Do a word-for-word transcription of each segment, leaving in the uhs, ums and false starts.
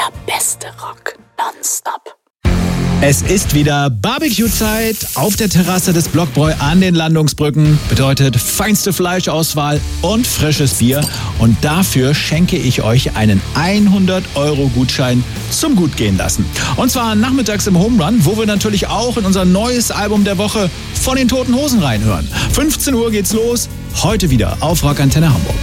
Der beste Rock nonstop. Es ist wieder Barbecue-Zeit auf der Terrasse des Blockbräu an den Landungsbrücken. Bedeutet feinste Fleischauswahl und frisches Bier. Und dafür schenke ich euch einen hundert Euro Gutschein zum Gutgehen lassen. Und zwar nachmittags im Home Run, wo wir natürlich auch in unser neues Album der Woche von den Toten Hosen reinhören. fünfzehn Uhr geht's los. Heute wieder auf Rockantenne Hamburg.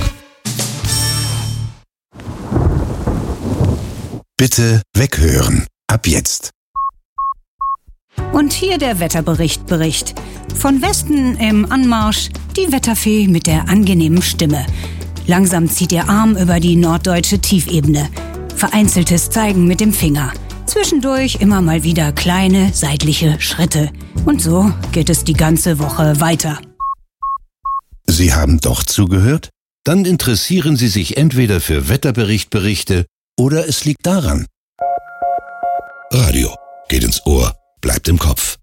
Bitte weghören. Ab jetzt. Und hier der Wetterbericht Bericht. Von Westen im Anmarsch die Wetterfee mit der angenehmen Stimme. Langsam zieht ihr Arm über die norddeutsche Tiefebene. Vereinzeltes Zeigen mit dem Finger. Zwischendurch immer mal wieder kleine seitliche Schritte. Und so geht es die ganze Woche weiter. Sie haben doch zugehört? Dann interessieren Sie sich entweder für Wetterberichtberichte oder es liegt daran. Radio geht ins Ohr. Bleibt im Kopf.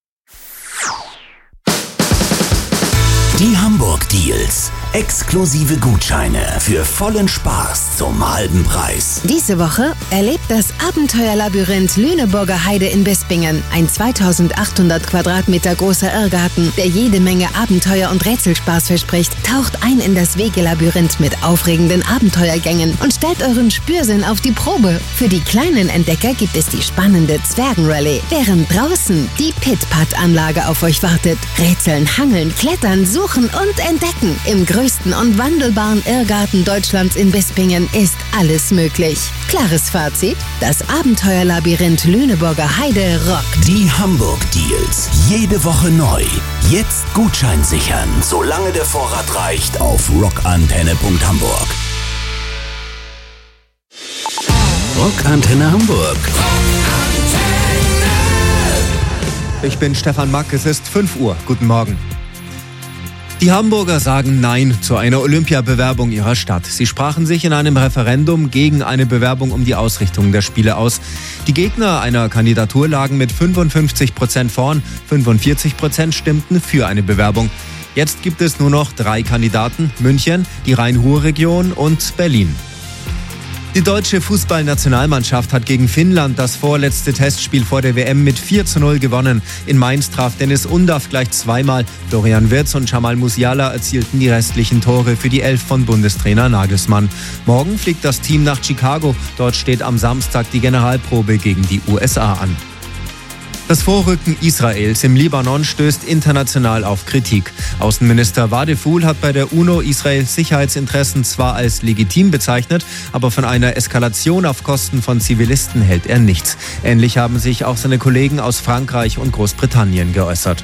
Die Hamburg Deals. Exklusive Gutscheine für vollen Spaß zum halben Preis. Diese Woche erlebt das Abenteuerlabyrinth Lüneburger Heide in Bispingen. Ein zweitausendachthundert Quadratmeter großer Irrgarten, der jede Menge Abenteuer und Rätselspaß verspricht. Taucht ein in das Wegelabyrinth mit aufregenden Abenteuergängen und stellt euren Spürsinn auf die Probe. Für die kleinen Entdecker gibt es die spannende Zwergenrallye, während draußen die Pit-Pat-Anlage auf euch wartet. Rätseln, hangeln, klettern, suchen und entdecken. Im größten und wandelbaren Irrgarten Deutschlands in Bispingen ist alles möglich. Klares Fazit: Das Abenteuerlabyrinth Lüneburger Heide rockt. Die Hamburg Deals. Jede Woche neu. Jetzt Gutschein sichern, solange der Vorrat reicht, auf rockantenne punkt hamburg. Rockantenne Hamburg. Ich bin Stefan Mack, es ist fünf Uhr. Guten Morgen. Die Hamburger sagen Nein zu einer Olympiabewerbung ihrer Stadt. Sie sprachen sich in einem Referendum gegen eine Bewerbung um die Ausrichtung der Spiele aus. Die Gegner einer Kandidatur lagen mit fünfundfünfzig Prozent vorn, fünfundvierzig Prozent stimmten für eine Bewerbung. Jetzt gibt es nur noch drei Kandidaten: München, die Rhein-Ruhr-Region und Berlin. Die deutsche Fußballnationalmannschaft hat gegen Finnland das vorletzte Testspiel vor der W M mit vier zu null gewonnen. In Mainz traf Dennis Undaff gleich zweimal. Florian Wirtz und Jamal Musiala erzielten die restlichen Tore für die Elf von Bundestrainer Nagelsmann. Morgen fliegt das Team nach Chicago. Dort steht am Samstag die Generalprobe gegen die U S A an. Das Vorrücken Israels im Libanon stößt international auf Kritik. Außenminister Wadeful hat bei der UNO Israels Sicherheitsinteressen zwar als legitim bezeichnet, aber von einer Eskalation auf Kosten von Zivilisten hält er nichts. Ähnlich haben sich auch seine Kollegen aus Frankreich und Großbritannien geäußert.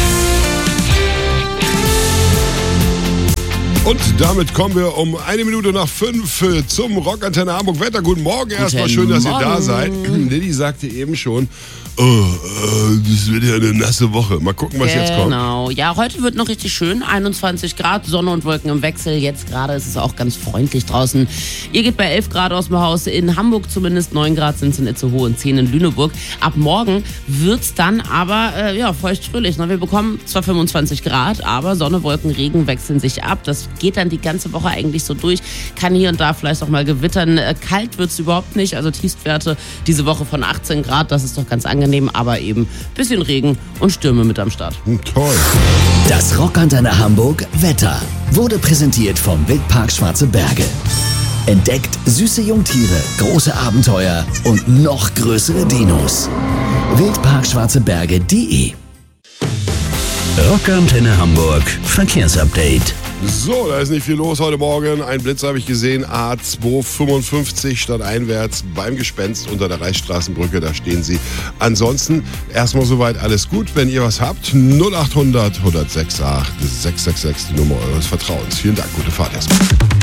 Und damit kommen wir um eine Minute nach fünf zum Rockantenne Hamburg Wetter. Guten Morgen erstmal, schön, dass ihr da seid. Lilly sagte eben schon, oh, oh, das wird ja eine nasse Woche. Mal gucken, was genau. jetzt kommt. Genau, ja, heute wird noch richtig schön. einundzwanzig Grad, Sonne und Wolken im Wechsel. Jetzt gerade ist es auch ganz freundlich draußen. Ihr geht bei elf Grad aus dem Haus, in Hamburg zumindest neun Grad sind es in Itzehoe und zehn in Lüneburg. Ab morgen wird es dann aber äh, ja, feucht-fröhlich. Wir bekommen zwar fünfundzwanzig Grad, aber Sonne, Wolken, Regen wechseln sich ab. Das geht dann die ganze Woche eigentlich so durch. Kann hier und da vielleicht auch mal gewittern. Kalt wird es überhaupt nicht. Also Tiefstwerte diese Woche von achtzehn Grad. Das ist doch ganz angenehm. Aber eben ein bisschen Regen und Stürme mit am Start. Toll. Das Rockantenne Hamburg Wetter wurde präsentiert vom Wildpark Schwarze Berge. Entdeckt süße Jungtiere, große Abenteuer und noch größere Dinos. wildpark schwarze berge punkt de. Rockantenne Hamburg Verkehrsupdate. So, da ist nicht viel los heute Morgen. Ein Blitz habe ich gesehen, A zwei fünfundfünfzig stadteinwärts beim Gespenst unter der Reichsstraßenbrücke, da stehen Sie. Ansonsten erstmal soweit alles gut. Wenn ihr was habt, null achthundert, hundertsechsundachtzig, sechshundertsechsundsechzig, die Nummer eures Vertrauens. Vielen Dank, gute Fahrt erstmal.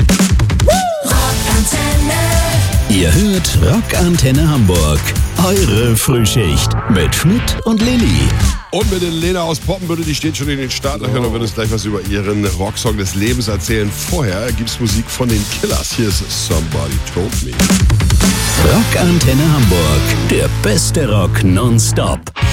Ihr hört Rockantenne Hamburg, eure Frühschicht mit Schmidt und Lilly. Und mit der Lena aus Poppenbüttel, die steht schon in den Startlöchern und wird uns gleich was über ihren Rocksong des Lebens erzählen. Vorher gibt's Musik von den Killers. Hier ist Somebody Told Me. Rockantenne Hamburg, der beste Rock nonstop.